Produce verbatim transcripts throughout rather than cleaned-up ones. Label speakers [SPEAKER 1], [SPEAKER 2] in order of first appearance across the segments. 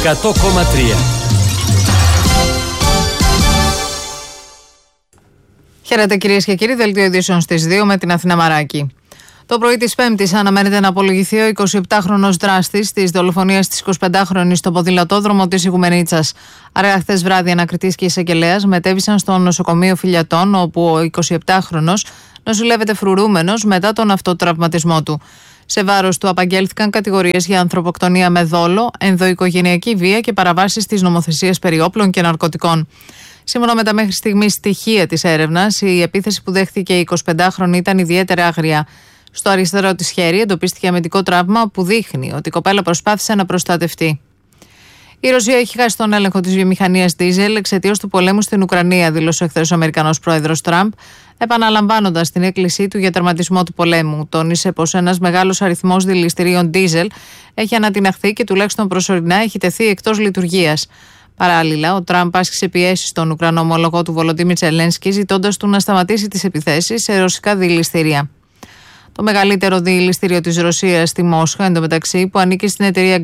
[SPEAKER 1] εκατό κόμμα τρία.
[SPEAKER 2] Χαίρετε κυρίες και κύριοι, δελτίο ειδήσεων στις δύο με την Αθηνά Μαράκη. Το πρωί της Πέμπτης αναμένεται να απολογηθεί ο εικοσιεπτάχρονος δράστης της δολοφονίας της εικοσιπεντάχρονης στο ποδηλατόδρομο της Ιγουμενίτσας. Άρα, χθες βράδυ, ανακριτής και εισαγγελέας μετέβησαν στο νοσοκομείο Φιλιατών, όπου ο εικοσιεπτάχρονος νοσηλεύεται φρουρούμενος μετά τον αυτοτραυματισμό του. Σε βάρος του απαγγέλθηκαν κατηγορίες για ανθρωποκτονία με δόλο, ενδοοικογενειακή βία και παραβάσεις της νομοθεσίας περί όπλων και ναρκωτικών. Σύμφωνα με τα μέχρι στιγμής στοιχεία της έρευνας, η επίθεση που δέχθηκε η εικοσιπεντάχρονη ήταν ιδιαίτερα άγρια. Στο αριστερό της χέρι εντοπίστηκε αμυντικό τραύμα που δείχνει ότι η κοπέλα προσπάθησε να προστατευτεί. Η Ρωσία έχει χάσει τον έλεγχο της βιομηχανίας ντίζελ εξαιτίας του πολέμου στην Ουκρανία, δήλωσε χθες ο Αμερικανός πρόεδρος Τραμπ, επαναλαμβάνοντας την έκκλησή του για τερματισμό του πολέμου. Τόνισε πως ένας μεγάλος αριθμός δηληστηρίων ντίζελ έχει ανατιναχθεί και τουλάχιστον προσωρινά έχει τεθεί εκτός λειτουργίας. Παράλληλα, ο Τραμπ άσκησε πιέσεις στον Ουκρανό ομολογό του Βολοντίμιρ Ζελένσκι, ζητώντας του να σταματήσει τις επιθέσεις σε ρωσικά δηληστήρια. Το μεγαλύτερο δηληστήριο της Ρωσίας στη Μόσχα, εντωμεταξύ, που ανήκει στην εταιρεία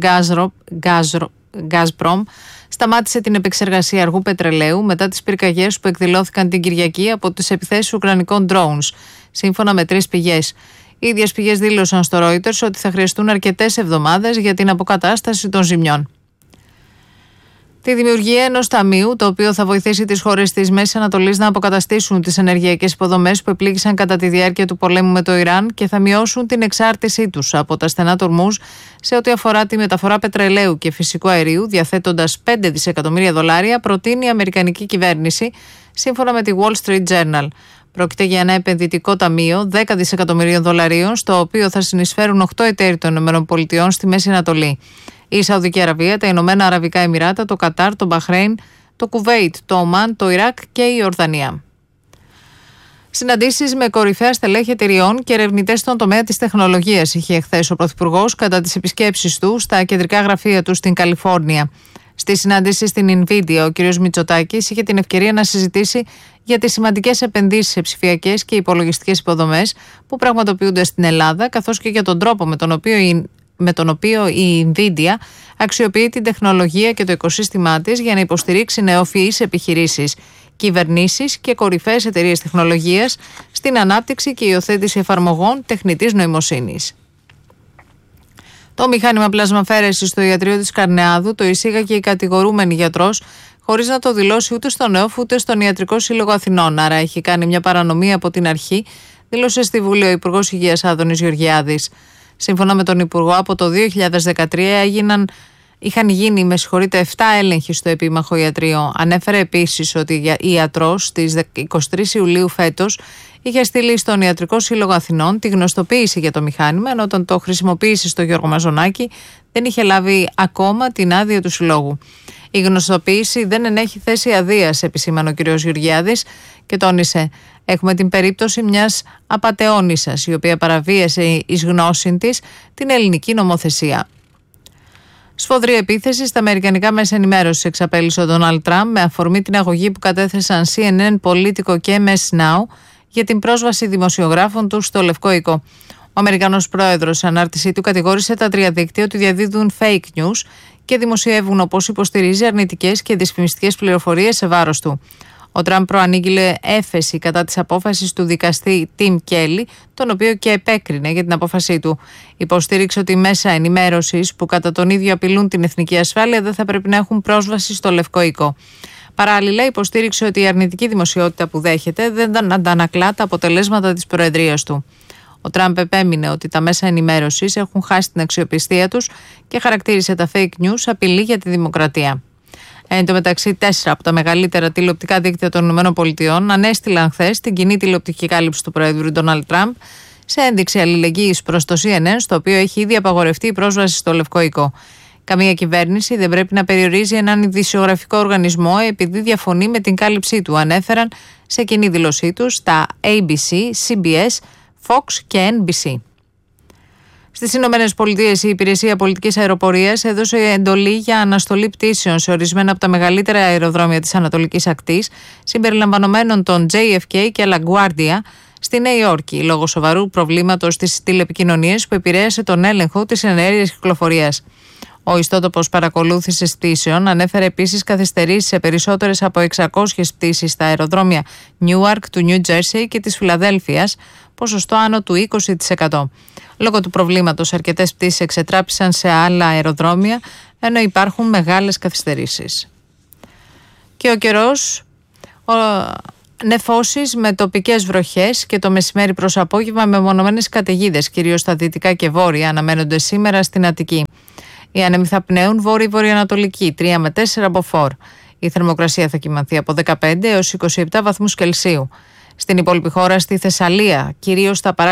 [SPEAKER 2] Gazprom, σταμάτησε την επεξεργασία αργού πετρελαίου μετά τις πυρκαγιές που εκδηλώθηκαν την Κυριακή από τις επιθέσεις ουκρανικών drones, σύμφωνα με τρεις πηγές. Οι ίδιες πηγές δήλωσαν στο Reuters ότι θα χρειαστούν αρκετές εβδομάδες για την αποκατάσταση των ζημιών. Τη δημιουργία ενός ταμείου, το οποίο θα βοηθήσει τις χώρες της Μέσης Ανατολής να αποκαταστήσουν τις ενεργειακές υποδομές που επλήγησαν κατά τη διάρκεια του πολέμου με το Ιράν και θα μειώσουν την εξάρτησή τους από τα στενά τορμούς σε ό,τι αφορά τη μεταφορά πετρελαίου και φυσικού αερίου, διαθέτοντας πέντε δισεκατομμύρια δολάρια, προτείνει η Αμερικανική κυβέρνηση, σύμφωνα με τη Wall Street Journal. Πρόκειται για ένα επενδυτικό ταμείο δέκα δισεκατομμυρίων δολαρίων, στο οποίο θα συνεισφέρουν οκτώ εταίροι των ΗΠΑ στη Μέση Ανατολή. Η Σαουδική Αραβία, τα Ηνωμένα Αραβικά Εμιράτα, το Κατάρ, το Μπαχρέιν, το Κουβέιτ, το Ομάν, το Ιράκ και η Ορδανία. Συναντήσεις με κορυφαία στελέχη εταιριών και ερευνητές στον τομέα της τεχνολογίας είχε εχθές ο Πρωθυπουργός κατά τις επισκέψεις του στα κεντρικά γραφεία του στην Καλιφόρνια. Στη συνάντηση στην Nvidia, ο κ. Μητσοτάκης είχε την ευκαιρία να συζητήσει για τις σημαντικές επενδύσεις σε ψηφιακές και υπολογιστικές υποδομές που πραγματοποιούνται στην Ελλάδα, καθώς και για τον τρόπο με τον οποίο η με τον οποίο η Nvidia αξιοποιεί την τεχνολογία και το οικοσύστημά της για να υποστηρίξει νεοφυείς επιχειρήσεις, κυβερνήσεις και κορυφαίες εταιρείες τεχνολογίας στην ανάπτυξη και υιοθέτηση εφαρμογών τεχνητής νοημοσύνης. Το μηχάνημα πλασμαφέρεσης στο ιατρείο της Καρνεάδου το εισήγαγε η κατηγορούμενη γιατρός, χωρίς να το δηλώσει ούτε στον ΕΟΦ ούτε στον Ιατρικό Σύλλογο Αθηνών. Άρα έχει κάνει μια παρανομία από την αρχή, δήλωσε στη Βουλή ο Υπουργός Υγείας Άδωνης Γεωργιάδης. Σύμφωνα με τον Υπουργό, από το δύο χιλιάδες δεκατρία έγιναν, είχαν γίνει, με συγχωρείτε, επτά έλεγχοι στο επίμαχο ιατρείο. Ανέφερε επίσης ότι η ιατρός στις εικοστή τρίτη Ιουλίου φέτος είχε στείλει στον Ιατρικό Σύλλογο Αθηνών τη γνωστοποίηση για το μηχάνημα, ενώ όταν το χρησιμοποίησε στο Γιώργο Μαζονάκη δεν είχε λάβει ακόμα την άδεια του συλλόγου. Η γνωστοποίηση δεν ενέχει θέση αδείας, επισήμανε ο κ. Γεωργιάδης και τόνισε: έχουμε την περίπτωση μιας απατεώνισσας, η οποία παραβίασε εις γνώση της την ελληνική νομοθεσία. Σφοδρή επίθεση στα αμερικανικά μέσα ενημέρωσης εξαπέλυσε ο Ντόναλντ Τραμπ με αφορμή την αγωγή που κατέθεσαν σι εν εν, Politico και εμ ες Now για την πρόσβαση δημοσιογράφων του στο Λευκό Οίκο. Ο Αμερικανός πρόεδρος, σε ανάρτησή του, κατηγόρησε τα τρία δίκτυα ότι διαδίδουν fake news και δημοσιεύουν, όπως υποστηρίζει, αρνητικές και δυσφημιστικές πληροφορίες σε βάρος του. Ο Τραμπ προανήγγειλε έφεση κατά της απόφασης του δικαστή Τιμ Κέλι, τον οποίο και επέκρινε για την απόφασή του. Υποστήριξε ότι μέσα ενημέρωσης που κατά τον ίδιο απειλούν την εθνική ασφάλεια δεν θα πρέπει να έχουν πρόσβαση στο Λευκό Οίκο. Παράλληλα, υποστήριξε ότι η αρνητική δημοσιότητα που δέχεται δεν αντανακλά τα αποτελέσματα της προεδρίας του. Ο Τραμπ επέμεινε ότι τα μέσα ενημέρωσης έχουν χάσει την αξιοπιστία τους και χαρακτήρισε τα fake news απειλή για τη δημοκρατία. Εν τω μεταξύ, τέσσερα από τα μεγαλύτερα τηλεοπτικά δίκτυα των ΗΠΑ ανέστειλαν χθες την κοινή τηλεοπτική κάλυψη του Προέδρου Ντόναλντ Τραμπ σε ένδειξη αλληλεγγύης προς το σι εν εν, στο οποίο έχει ήδη απαγορευτεί η πρόσβαση στο Λευκό Οίκο. Καμία κυβέρνηση δεν πρέπει να περιορίζει έναν ειδησιογραφικό οργανισμό επειδή διαφωνεί με την κάλυψή του, ανέφεραν σε κοινή δήλωσή τους τα έι μπι σι, σι μπι ες, Fox και εν μπι σι. Στις Ηνωμένες Πολιτείες, η Υπηρεσία Πολιτικής Αεροπορίας έδωσε εντολή για αναστολή πτήσεων σε ορισμένα από τα μεγαλύτερα αεροδρόμια της Ανατολικής Ακτής, συμπεριλαμβανομένων των τζέι εφ κέι και LaGuardia στη Νέα Υόρκη, λόγω σοβαρού προβλήματος στις τηλεπικοινωνίες που επηρέασε τον έλεγχο της εναέριας κυκλοφορίας. Ο ιστότοπος παρακολούθησης πτήσεων ανέφερε επίσης καθυστερήσεις σε περισσότερες από εξακόσιες πτήσεις στα αεροδρόμια Newark, του New Jersey και της Φιλαδέλφειας, ποσοστό άνω του είκοσι τοις εκατό. Λόγω του προβλήματος, αρκετές πτήσεις εξετράπησαν σε άλλα αεροδρόμια, ενώ υπάρχουν μεγάλες καθυστερήσεις. Και ο καιρός, ο... νεφώσεις με τοπικές βροχές και το μεσημέρι προς απόγευμα με μονομένες καταιγίδες, κυρίως στα δυτικά και βόρεια, αναμένονται σήμερα στην Αττική. Οι άνεμοι θα πνέουν βόρειο-βορειοανατολική, τρία με τέσσερα μποφόρ. Η θερμοκρασία θα κυμανθεί από δεκαπέντε έως είκοσι επτά βαθμούς Κελσίου. Στην υπόλοιπη χώρα, στη Θεσσαλία, κυρίως στα παράκτια